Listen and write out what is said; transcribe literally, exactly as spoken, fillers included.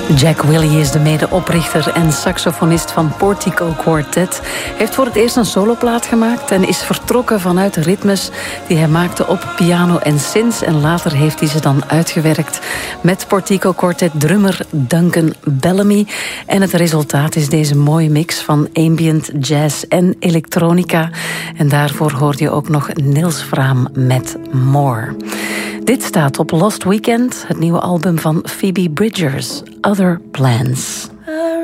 Jack Willey is de medeoprichter en saxofonist van Portico Quartet. Hij heeft voor het eerst een soloplaat gemaakt en is vertrokken vanuit ritmes die hij maakte op piano en synths. En later heeft hij ze dan uitgewerkt met Portico Quartet drummer Duncan Bellamy. En het resultaat is deze mooie mix van ambient, jazz en elektronica. En daarvoor hoorde je ook nog Niels Vraam met More. Dit staat op Lost Weekend, het nieuwe album van Phoebe Bridgers, Other Plans.